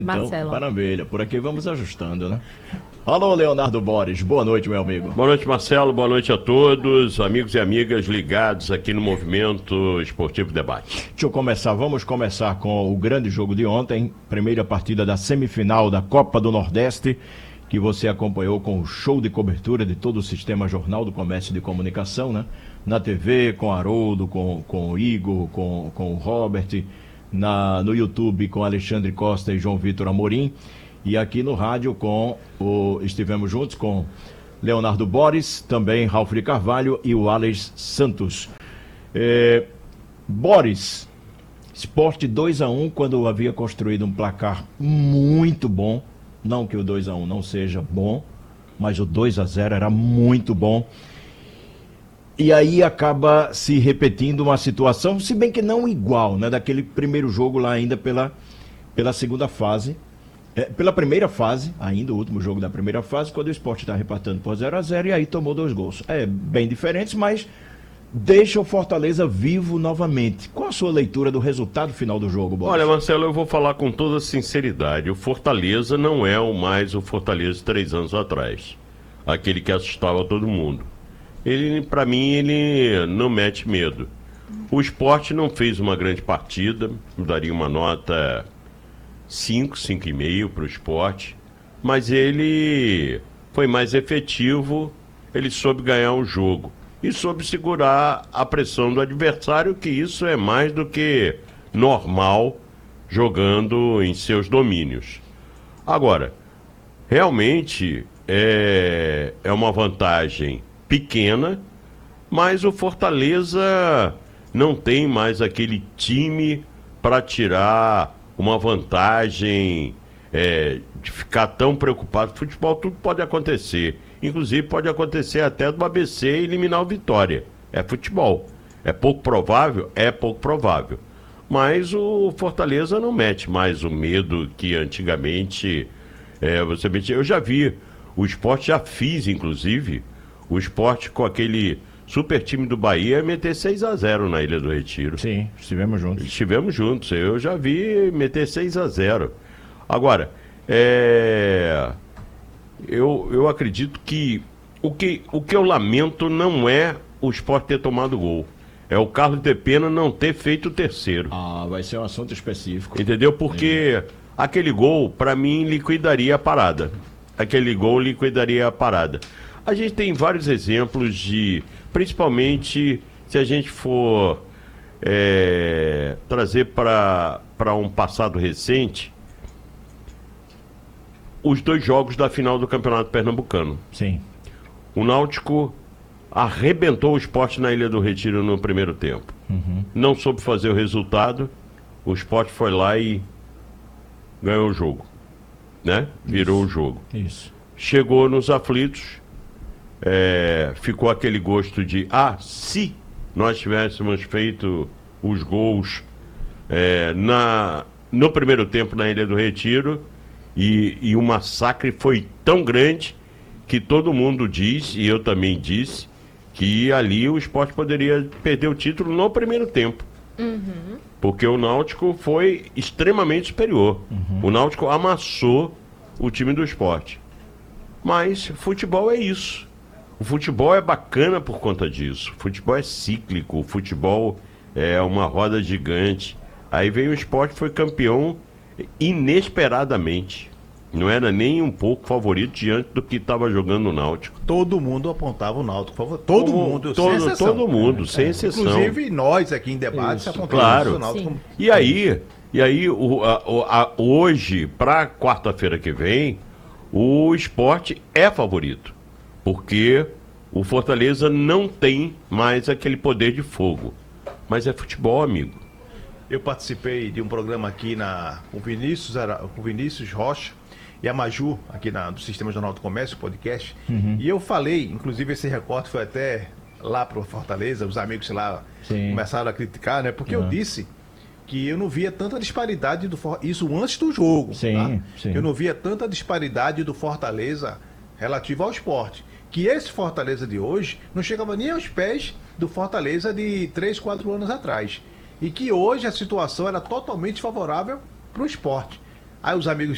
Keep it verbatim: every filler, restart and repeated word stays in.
Então, Marcelo. maravilha. Por aqui vamos ajustando, né? Alô, Leonardo Boris. Boa noite, meu amigo. Boa noite, Marcelo. Boa noite a todos, amigos e amigas ligados aqui no Movimento Esportivo Debate. Deixa eu começar. Vamos começar com o grande jogo de ontem. Primeira partida da semifinal da Copa do Nordeste, que você acompanhou com o show de cobertura de todo o sistema Jornal do Comércio e de Comunicação, né? Na T V, com Haroldo, com, com o Igor, com, com o Robert, na, no YouTube com Alexandre Costa e João Vitor Amorim, e aqui no rádio com o, estivemos juntos com Leonardo Boris, também Ralf de Carvalho e o Alex Santos. É, Boris, Sport dois a um, quando havia construído um placar muito bom, não que o dois a um não seja bom, mas o dois a zero era muito bom. E aí acaba se repetindo uma situação, se bem que não igual, né? Daquele primeiro jogo lá ainda pela, pela segunda fase. É, pela primeira fase, ainda o último jogo da primeira fase, quando o Sport está repartindo por zero a zero e aí tomou dois gols. É bem diferentes, mas deixa o Fortaleza vivo novamente. Qual a sua leitura do resultado final do jogo, Boris? Olha, Marcelo, eu vou falar com toda sinceridade. O Fortaleza não é o mais o Fortaleza de três anos atrás. Aquele que assustava todo mundo. Ele, para mim, ele não mete medo. O Sport não fez uma grande partida, eu daria uma nota cinco, cinco e meio para o Sport, mas ele foi mais efetivo, ele soube ganhar o jogo e soube segurar a pressão do adversário, que isso é mais do que normal jogando em seus domínios. Agora, realmente é, é uma vantagem pequena, mas o Fortaleza não tem mais aquele time para tirar uma vantagem, é, de ficar tão preocupado. Futebol, tudo pode acontecer. Inclusive pode acontecer até do A B C eliminar o Vitória. É futebol. É pouco provável? É pouco provável. Mas o Fortaleza não mete mais o medo que antigamente é, você metia. Eu já vi, o Sport já fiz, inclusive, o Sport com aquele super time do Bahia meter seis a zero na Ilha do Retiro. Sim, estivemos juntos. Estivemos juntos, eu já vi meter seis a zero. Agora, é... eu, eu acredito que o, que o que eu lamento não é o Sport ter tomado gol, é o Carlos de Pena não ter feito o terceiro. Ah, vai ser um assunto específico. Entendeu? Porque Sim. Aquele gol, para mim, liquidaria a parada. Aquele gol liquidaria a parada. A gente tem vários exemplos de, principalmente se a gente for é, trazer para um passado recente, os dois jogos da final do Campeonato Pernambucano. Sim. O Náutico arrebentou o Sport na Ilha do Retiro no primeiro tempo. Uhum. Não soube fazer o resultado, o Sport foi lá e ganhou o jogo, né? Virou Isso. o jogo. Isso. Chegou nos aflitos, é, ficou aquele gosto de, ah, se nós tivéssemos feito os gols é, na, no primeiro tempo na Ilha do Retiro, e, e o massacre foi tão grande que todo mundo diz, e eu também disse, que ali o Sport poderia perder o título no primeiro tempo. Uhum. Porque o Náutico foi extremamente superior. Uhum. O Náutico amassou o time do Sport. Mas futebol é isso. O futebol é bacana por conta disso. O futebol é cíclico, o futebol é uma roda gigante. Aí veio o Sport, foi campeão inesperadamente. Não era nem um pouco favorito diante do que estava jogando o Náutico. Todo mundo apontava o Náutico. Todo Como, mundo, todo, sem exceção. Todo mundo, é, sem é. exceção. Inclusive nós aqui em debate Isso, apontamos claro. o Náutico. Como... E aí, e aí o, a, a, hoje, para quarta-feira que vem, o Sport é favorito. Porque o Fortaleza não tem mais aquele poder de fogo. Mas é futebol, amigo. Eu participei de um programa aqui na, com, Vinícius, com Vinícius Rocha e a Maju, aqui na, do Sistema Jornal do Comércio, podcast. Uhum. E eu falei, inclusive esse recorte foi até lá para o Fortaleza, os amigos lá Sim. começaram a criticar, né? Porque uhum. eu disse que eu não via tanta disparidade do Fortaleza, isso antes do jogo. Sim, tá? sim. Eu não via tanta disparidade do Fortaleza relativo ao esporte. Que esse Fortaleza de hoje não chegava nem aos pés do Fortaleza de três, quatro anos atrás. E que hoje a situação era totalmente favorável para o esporte. Aí os amigos